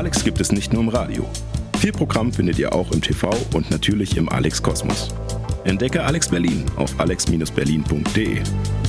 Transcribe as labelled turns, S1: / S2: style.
S1: Alex gibt es nicht nur im Radio. Viel Programm findet ihr auch im TV und natürlich im Alex Kosmos. Entdecke Alex Berlin auf alex-berlin.de.